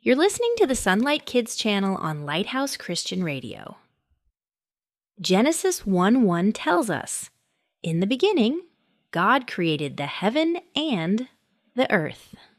You're listening to the Sunlight Kids channel on Lighthouse Christian Radio. Genesis 1:1 tells us, "In the beginning, God created the heaven and the earth."